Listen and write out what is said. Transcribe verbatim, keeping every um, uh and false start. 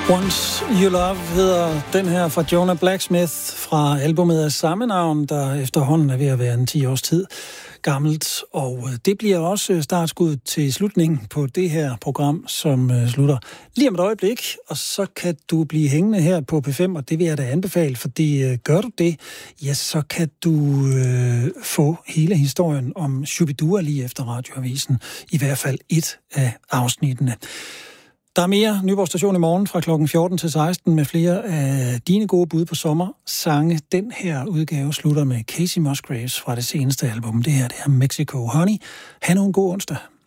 Once You Love hedder den her fra Jonah Blacksmith fra albumet af samme navn, der efterhånden er ved at være en ti års tid gammelt. Og det bliver også startskuddet til slutningen på det her program, som slutter lige om et øjeblik. Og så kan du blive hængende her på P fem, og det vil jeg da anbefale, fordi gør du det, ja, så kan du øh, få hele historien om Shubidua lige efter Radioavisen. I hvert fald et af afsnittene. Der er mere Nyborg Station i morgen fra klokken fjorten til seksten med flere af dine gode bud på sommersange. Den her udgave slutter med Casey Musgraves fra det seneste album. Det her det er Mexico Honey. Ha' nu en god onsdag.